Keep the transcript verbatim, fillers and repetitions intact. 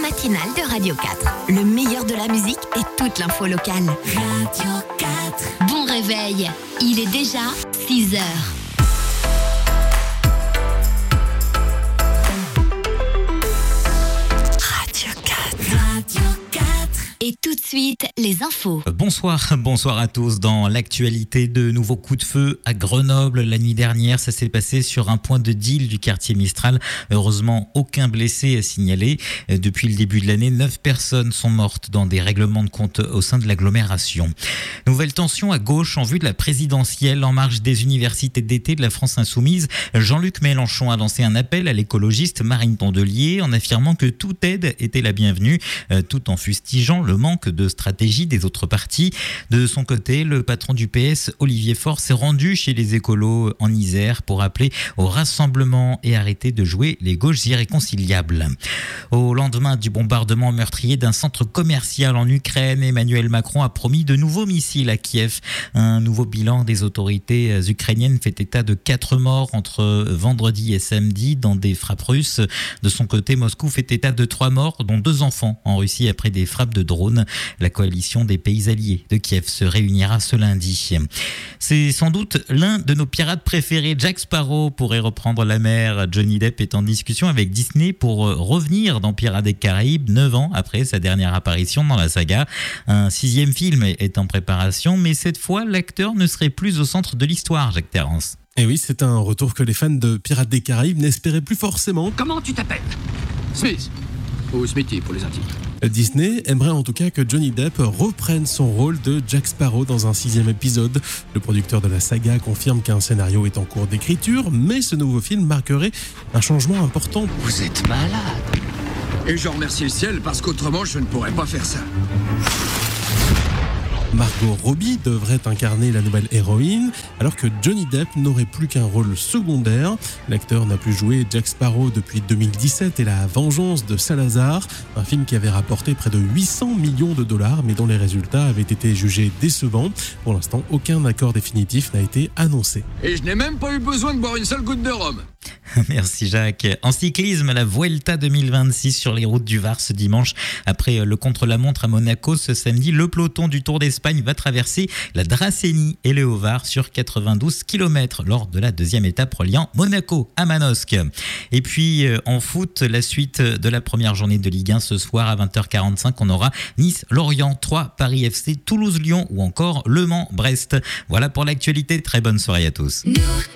matinale de Radio quatre. Le meilleur de la musique et toute l'info locale. Radio quatre. Bon réveil, il est déjà six heures. Radio quatre. Radio quatre. Et tout de suite, les infos. Bonsoir, bonsoir à tous. Dans l'actualité, de nouveaux coups de feu à Grenoble la nuit dernière. Ça s'est passé sur un point de deal du quartier Mistral. Heureusement, aucun blessé à signaler. Depuis le début de l'année, neuf personnes sont mortes dans des règlements de compte au sein de l'agglomération. Nouvelle tension à gauche en vue de la présidentielle. En marge des universités d'été de la France Insoumise, Jean-Luc Mélenchon a lancé un appel à l'écologiste Marine Tondelier en affirmant que toute aide était la bienvenue, tout en fustigeant le manque de stratégie des autres partis. De son côté, le patron du P S, Olivier Faure, s'est rendu chez les écolos en Isère pour appeler au rassemblement et arrêter de jouer les gauches irréconciliables. Au lendemain du bombardement meurtrier d'un centre commercial en Ukraine, Emmanuel Macron a promis de nouveaux missiles à Kiev. Un nouveau bilan des autorités ukrainiennes fait état de quatre morts entre vendredi et samedi dans des frappes russes. De son côté, Moscou fait état de trois morts, dont deux enfants en Russie après des frappes de drones. La coalition des pays alliés de Kiev se réunira ce lundi. C'est sans doute l'un de nos pirates préférés. Jack Sparrow pourrait reprendre la mer. Johnny Depp est en discussion avec Disney pour revenir dans Pirates des Caraïbes, neuf ans après sa dernière apparition dans la saga. Un sixième film est en préparation, mais cette fois, l'acteur ne serait plus au centre de l'histoire, Jacques Terrance. Et oui, c'est un retour que les fans de Pirates des Caraïbes n'espéraient plus forcément. Comment tu t'appelles ? Smith ou Smithy pour les intimes. Disney aimerait en tout cas que Johnny Depp reprenne son rôle de Jack Sparrow dans un sixième épisode. Le producteur de la saga confirme qu'un scénario est en cours d'écriture, mais ce nouveau film marquerait un changement important. Vous êtes malade. Et je remercie le ciel parce qu'autrement je ne pourrais pas faire ça. Margot Robbie devrait incarner la nouvelle héroïne, alors que Johnny Depp n'aurait plus qu'un rôle secondaire. L'acteur n'a plus joué Jack Sparrow depuis deux mille dix-sept et La Vengeance de Salazar, un film qui avait rapporté près de huit cents millions de dollars, mais dont les résultats avaient été jugés décevants. Pour l'instant, aucun accord définitif n'a été annoncé. Et je n'ai même pas eu besoin de boire une seule goutte de rhum. Merci Jacques. En cyclisme, la Vuelta deux mille vingt-six sur les routes du Var ce dimanche. Après le contre-la-montre à Monaco, ce samedi, le peloton du Tour d'Espagne va traverser la Dracénie et le Haut-Var sur quatre-vingt-douze kilomètres lors de la deuxième étape reliant Monaco à Manosque. Et puis en foot, la suite de la première journée de Ligue un ce soir à vingt heures quarante-cinq, on aura Nice-Lorient, Troyes, Paris F C, Toulouse-Lyon ou encore Le Mans-Brest. Voilà pour l'actualité. Très bonne soirée à tous.